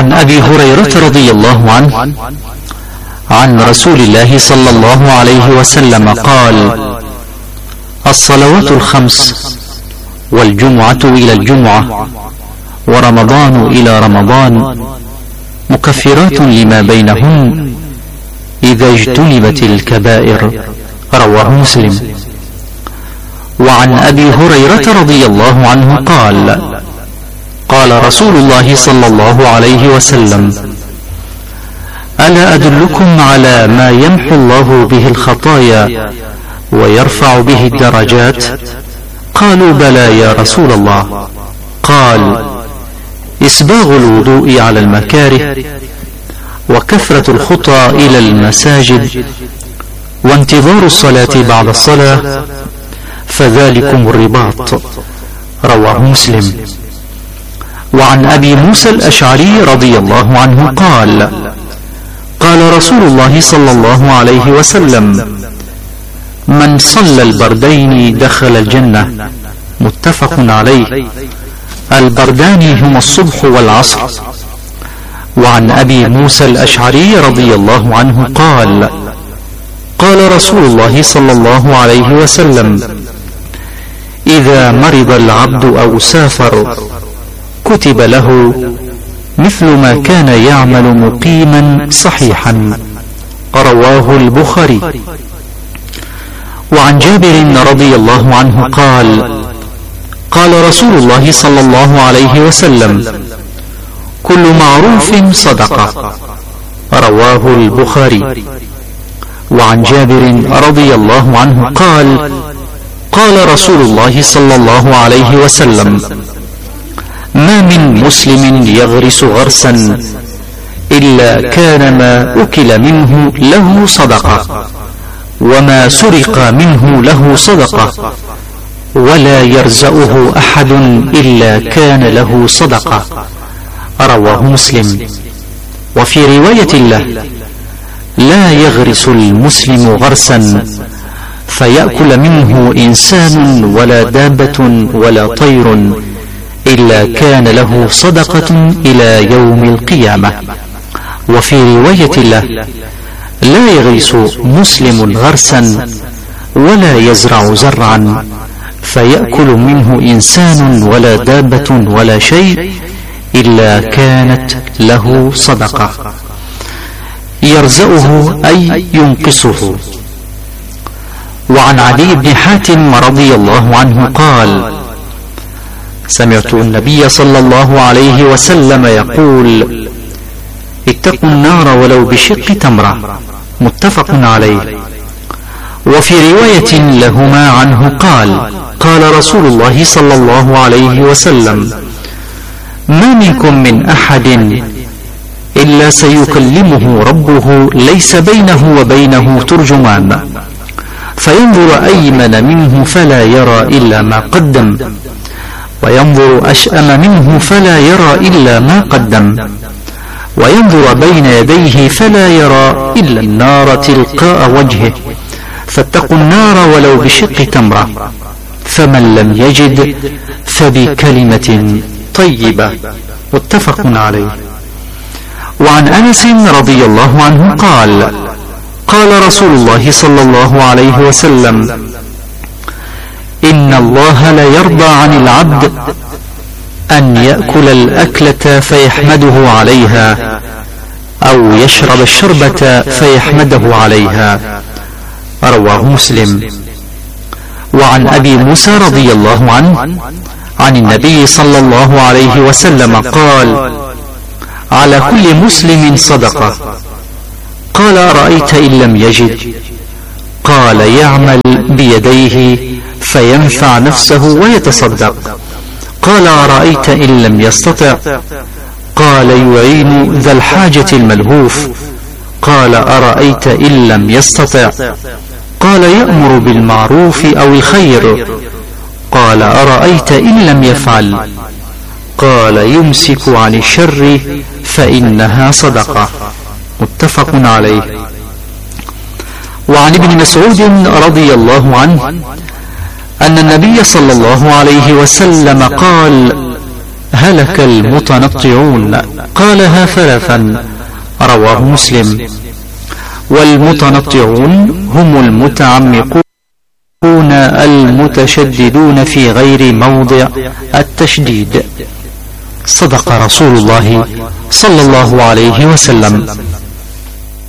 عن أبي هريرة رضي الله عنه عن رسول الله صلى الله عليه وسلم قال: الصلوات الخمس والجمعة إلى الجمعة ورمضان إلى رمضان مكفرات لما بينهن إذا اجتنبت الكبائر. رواه مسلم. وعن أبي هريرة رضي الله عنه قال: قال رسول الله صلى الله عليه وسلم: ألا أدلكم على ما يمحو الله به الخطايا ويرفع به الدرجات؟ قالوا: بلى يا رسول الله. قال: إسباغ الوضوء على المكاره، وكثرة الخطى إلى المساجد، وانتظار الصلاة بعد الصلاة، فذلكم الرباط. رواه مسلم. وعن أبي موسى الأشعري رضي الله عنه قال: قال رسول الله صلى الله عليه وسلم: من صلى البردين دخل الجنة. متفق عليه. البردان هما الصبح والعصر. وعن أبي موسى الأشعري رضي الله عنه قال: قال رسول الله صلى الله عليه وسلم: إذا مرض العبد أو سافر كتب له مثل ما كان يعمل مقيما صحيحا. رواه البخاري. وعن جابر رضي الله عنه قال: قال رسول الله صلى الله عليه وسلم: كل معروف صدقة. رواه البخاري. وعن جابر رضي الله عنه قال: قال رسول الله صلى الله عليه وسلم: ما من مسلم يغرس غرسا إلا كان ما أكل منه له صدقة، وما سرق منه له صدقة، ولا يرزقه أحد إلا كان له صدقة. رواه مسلم. وفي رواية له: لا يغرس المسلم غرسا فيأكل منه إنسان ولا دابة ولا طير إلا كان له صدقة إلى يوم القيامة. وفي رواية له: لا يغرس مسلم غرسا ولا يزرع زرعا فيأكل منه إنسان ولا دابة ولا شيء إلا كانت له صدقة. يرزقه أي ينقصه. وعن علي بن حاتم رضي الله عنه قال: سمعت النبي صلى الله عليه وسلم يقول: اتقوا النار ولو بشق تمرة. متفق عليه. وفي رواية لهما عنه قال: قال رسول الله صلى الله عليه وسلم: ما منكم من أحد إلا سيكلمه ربه ليس بينه وبينه ترجمان، فينظر أيمن منه فلا يرى إلا ما قدم، وينظر أشأم منه فلا يرى إلا ما قدم، وينظر بين يديه فلا يرى إلا النار تلقاء وجهه، فاتقوا النار ولو بشق تمرة، فمن لم يجد فبكلمة طيبة. متفق عليه. وعن أنس رضي الله عنه قال: قال رسول الله صلى الله عليه وسلم: إن الله لا يرضى عن العبد أن يأكل الأكلة فيحمده عليها، أو يشرب الشربة فيحمده عليها. رواه مسلم. وعن أبي موسى رضي الله عنه عن النبي صلى الله عليه وسلم قال: على كل مسلم صدقة. قال: أرأيت إن لم يجد؟ قال: يعمل بيديه فينفع نفسه ويتصدق. قال: أرأيت إن لم يستطع؟ قال: يعين ذا الحاجة الملهوف. قال: أرأيت إن لم يستطع؟ قال: يأمر بالمعروف أو الخير. قال: أرأيت إن لم يفعل؟ قال: يمسك عن الشر فإنها صدقة. متفق عليه. وعن ابن مسعود رضي الله عنه أن النبي صلى الله عليه وسلم قال: هل هلك المتنطعون، قالها ثلاثا، رواه مسلم. والمتنطعون هم المتعمقون المتشددون في غير موضع التشديد. صدق رسول الله صلى الله عليه وسلم.